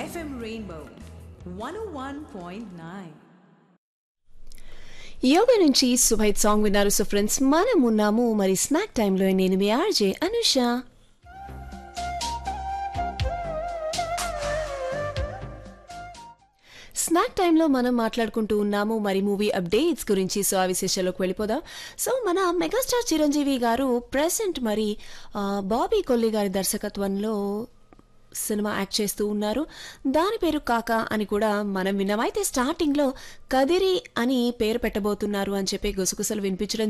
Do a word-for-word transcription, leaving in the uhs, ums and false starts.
FM rainbow one ఓ one point nine. Yoga నుంచి సుభైత్ song విన్నారు. So friends, మనం ఉన్నాము మరి స్నాక్ టైంలో. నేను మీ ఆర్జే అనుష. స్నాక్ టైంలో మనం మాట్లాడుకుంటూ ఉన్నాము మరి మూవీ అప్డేట్స్ గురించి. సో ఆ విశేషాల్లోకి వెళ్ళిపోదాం. సో మన మెగాస్టార్ చిరంజీవి గారు ప్రెసెంట్ మరి బాబీ కొల్లి గారి దర్శకత్వంలో సినిమా యాక్ట్ చేస్తూ ఉన్నారు. దాని పేరు కాక అని కూడా మనం విన్నాం. అయితే స్టార్టింగ్లో కదిరి అని పేరు పెట్టబోతున్నారు అని చెప్పి గుసగుసలు వినిపించడం